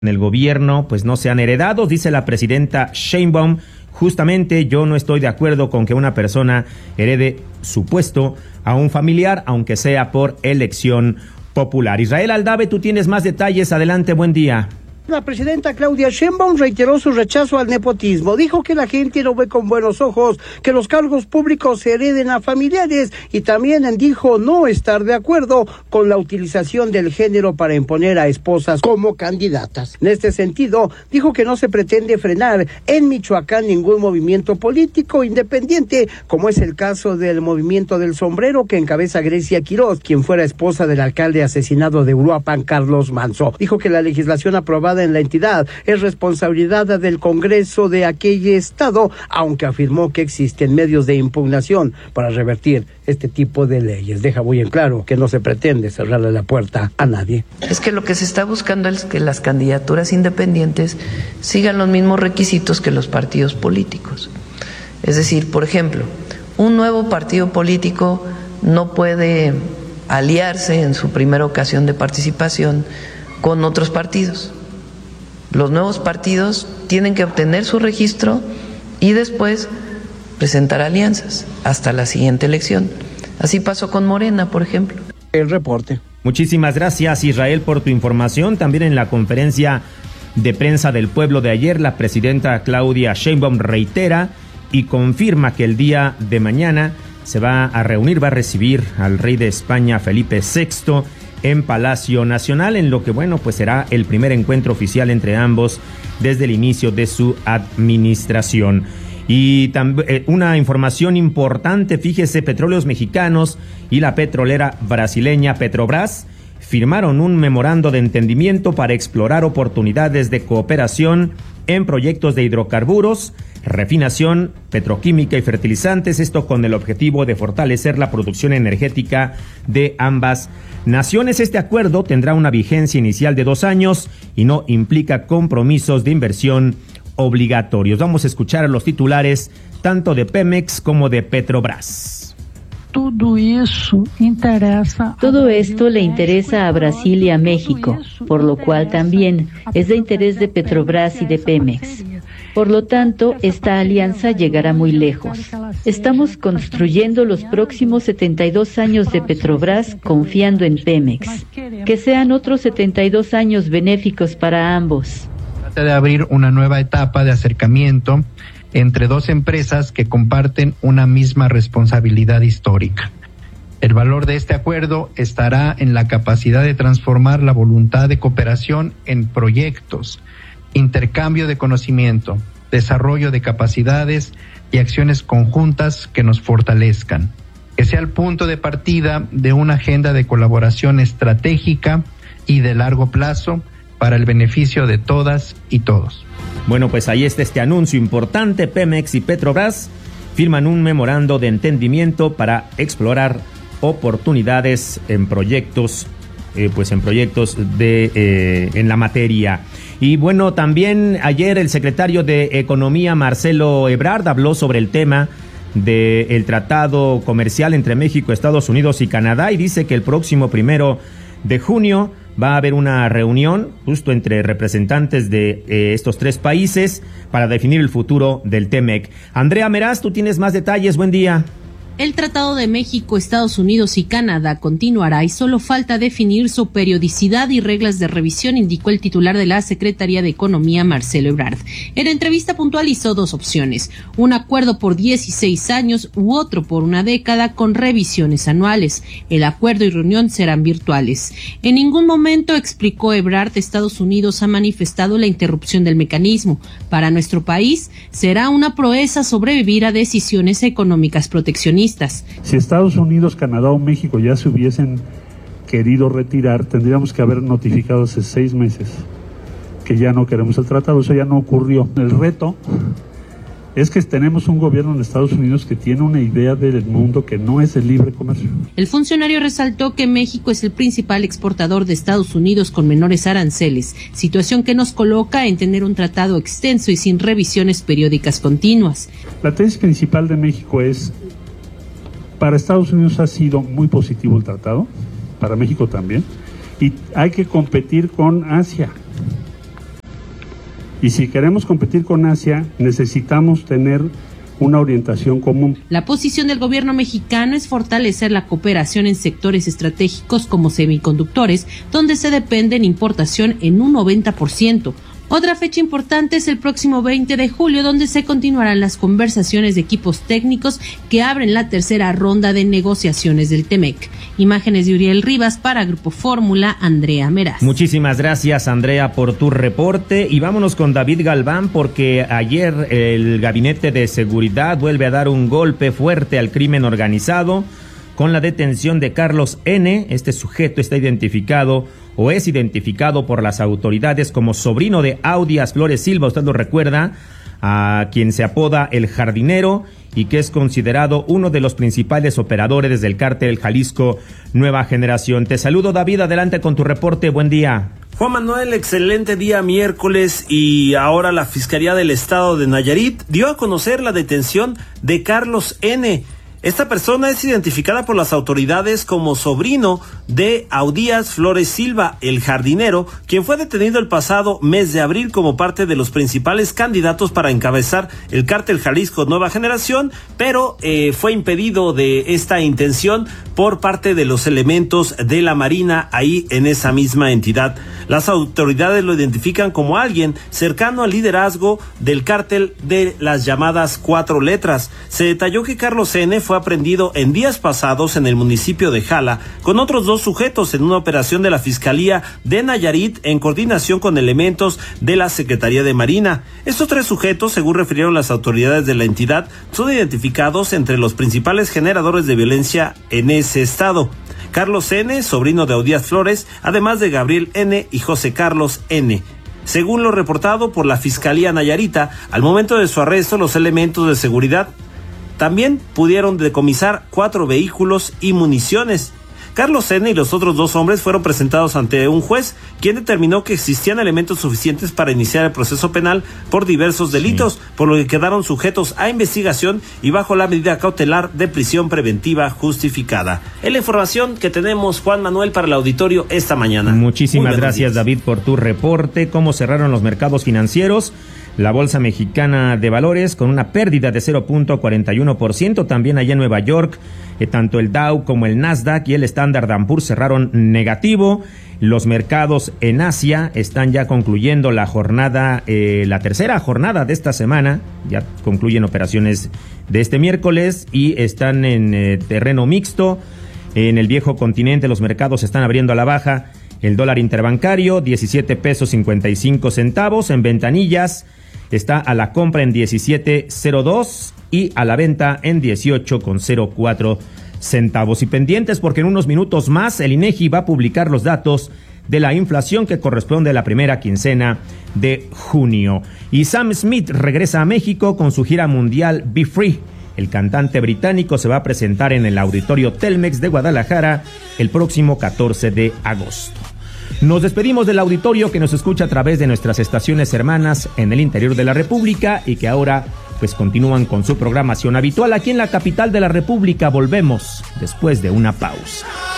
en el gobierno pues no sean heredados, dice la presidenta Sheinbaum. Justamente yo no estoy de acuerdo con que una persona herede su puesto a un familiar, aunque sea por elección popular. Israel Aldave, tú tienes más detalles, adelante, buen día. La presidenta Claudia Sheinbaum reiteró su rechazo al nepotismo. Dijo que la gente no ve con buenos ojos que los cargos públicos se hereden a familiares y también dijo no estar de acuerdo con la utilización del género para imponer a esposas como candidatas. En este sentido, dijo que no se pretende frenar en Michoacán ningún movimiento político independiente, como es el caso del movimiento del sombrero que encabeza Grecia Quiroz, quien fuera esposa del alcalde asesinado de Uruapan, Carlos Manzo. Dijo que la legislación aprobada en la entidad es responsabilidad del Congreso de aquel estado, aunque afirmó que existen medios de impugnación para revertir este tipo de leyes. Deja muy en claro que no se pretende cerrarle la puerta a nadie. Es que lo que se está buscando es que las candidaturas independientes sigan los mismos requisitos que los partidos políticos. Es decir, por ejemplo, un nuevo partido político no puede aliarse en su primera ocasión de participación con otros partidos. Los nuevos partidos tienen que obtener su registro y después presentar alianzas hasta la siguiente elección. Así pasó con Morena, por ejemplo. El reporte. Muchísimas gracias, Israel, por tu información. También en la conferencia de prensa del pueblo de ayer, la presidenta Claudia Sheinbaum reitera y confirma que el día de mañana se va a reunir, va a recibir al rey de España, Felipe VI, en Palacio Nacional, en lo que, bueno, pues será el primer encuentro oficial entre ambos desde el inicio de su administración. Y también una información importante, fíjese, Petróleos Mexicanos y la petrolera brasileña Petrobras firmaron un memorando de entendimiento para explorar oportunidades de cooperación en proyectos de hidrocarburos, refinación, petroquímica y fertilizantes, esto con el objetivo de fortalecer la producción energética de ambas naciones. Este acuerdo tendrá una vigencia inicial de 2 años y no implica compromisos de inversión obligatorios. Vamos a escuchar a los titulares tanto de Pemex como de Petrobras. Todo esto le interesa a Brasil y a México, por lo cual también es de interés de Petrobras y de Pemex. Por lo tanto, esta alianza llegará muy lejos. Estamos construyendo los próximos 72 años de Petrobras confiando en Pemex. Que sean otros 72 años benéficos para ambos. Trata de abrir una nueva etapa de acercamiento entre dos empresas que comparten una misma responsabilidad histórica. El valor de este acuerdo estará en la capacidad de transformar la voluntad de cooperación en proyectos, intercambio de conocimiento, desarrollo de capacidades y acciones conjuntas que nos fortalezcan. Que sea el punto de partida de una agenda de colaboración estratégica y de largo plazo para el beneficio de todas y todos. Bueno, pues ahí está este anuncio importante. Pemex y Petrobras firman un memorando de entendimiento para explorar oportunidades en proyectos, en la materia. Y bueno, también ayer el secretario de Economía, Marcelo Ebrard, habló sobre el tema del tratado comercial entre México, Estados Unidos y Canadá, y dice que el próximo 1 de junio va a haber una reunión justo entre representantes de estos 3 países para definir el futuro del TEMEC. Andrea Meraz, tú tienes más detalles, buen día. El Tratado de México, Estados Unidos y Canadá continuará y solo falta definir su periodicidad y reglas de revisión, indicó el titular de la Secretaría de Economía, Marcelo Ebrard. En la entrevista puntualizó 2 opciones, un acuerdo por 16 años u otro por 1 década con revisiones anuales. El acuerdo y reunión serán virtuales. En ningún momento, explicó Ebrard, Estados Unidos ha manifestado la interrupción del mecanismo. Para nuestro país será una proeza sobrevivir a decisiones económicas proteccionistas. Si Estados Unidos, Canadá o México ya se hubiesen querido retirar, tendríamos que haber notificado hace 6 meses que ya no queremos el tratado. Eso ya no ocurrió. El reto es que tenemos un gobierno en Estados Unidos que tiene una idea del mundo que no es el libre comercio. El funcionario resaltó que México es el principal exportador de Estados Unidos con menores aranceles, situación que nos coloca en tener un tratado extenso y sin revisiones periódicas continuas. La tesis principal de México es: para Estados Unidos ha sido muy positivo el tratado, para México también, y hay que competir con Asia. Y si queremos competir con Asia, necesitamos tener una orientación común. La posición del gobierno mexicano es fortalecer la cooperación en sectores estratégicos como semiconductores, donde se depende en importación en un 90%. Otra fecha importante es el próximo 20 de julio, donde se continuarán las conversaciones de equipos técnicos que abren la tercera ronda de negociaciones del TEMEC. Imágenes de Uriel Rivas para Grupo Fórmula, Andrea Meraz. Muchísimas gracias, Andrea, por tu reporte. Y vámonos con David Galván, porque ayer el Gabinete de Seguridad vuelve a dar un golpe fuerte al crimen organizado con la detención de Carlos N. Este sujeto está identificado o es identificado por las autoridades como sobrino de Audias Flores Silva, usted lo recuerda, a quien se apoda El Jardinero y que es considerado uno de los principales operadores del cártel Jalisco Nueva Generación. Te saludo, David, adelante con tu reporte, buen día. Juan Manuel, excelente día miércoles, y ahora la Fiscalía del Estado de Nayarit dio a conocer la detención de Carlos N. Esta persona es identificada por las autoridades como sobrino de Audías Flores Silva, el jardinero, quien fue detenido el pasado mes de abril como parte de los principales candidatos para encabezar el cártel Jalisco Nueva Generación, pero fue impedido de esta intención por parte de los elementos de la Marina ahí en esa misma entidad. Las autoridades lo identifican como alguien cercano al liderazgo del cártel de las llamadas 4 letras. Se detalló que Carlos N. fue aprendido en días pasados en el municipio de Jala con otros 2 sujetos en una operación de la Fiscalía de Nayarit en coordinación con elementos de la Secretaría de Marina. Estos 3 sujetos, según refirieron las autoridades de la entidad, son identificados entre los principales generadores de violencia en ese estado. Carlos N., sobrino de Audías Flores, además de Gabriel N. y José Carlos N. Según lo reportado por la Fiscalía Nayarita, al momento de su arresto, los elementos de seguridad también pudieron decomisar 4 vehículos y municiones. Carlos N. y los otros 2 hombres fueron presentados ante un juez, quien determinó que existían elementos suficientes para iniciar el proceso penal por diversos delitos, por lo que quedaron sujetos a investigación y bajo la medida cautelar de prisión preventiva justificada. Es la información que tenemos, Juan Manuel, para el auditorio esta mañana. Muchísimas gracias, David, por tu reporte. ¿Cómo cerraron los mercados financieros? La Bolsa Mexicana de Valores con una pérdida de 0.41%, también allá en Nueva York, tanto el Dow como el Nasdaq y el Standard & Poor's cerraron negativo. Los mercados en Asia están ya concluyendo la jornada, la tercera jornada de esta semana, ya concluyen operaciones de este miércoles y están en terreno mixto. En el viejo continente los mercados están abriendo a la baja. El dólar interbancario, 17 pesos 55 centavos. En ventanillas está a la compra en 17.02 y a la venta en 18.04 centavos. Y pendientes porque en unos minutos más el INEGI va a publicar los datos de la inflación que corresponde a la primera quincena de junio. Y Sam Smith regresa a México con su gira mundial Be Free. El cantante británico se va a presentar en el Auditorio Telmex de Guadalajara el próximo 14 de agosto. Nos despedimos del auditorio que nos escucha a través de nuestras estaciones hermanas en el interior de la República y que ahora pues continúan con su programación habitual aquí en la capital de la República. Volvemos después de una pausa.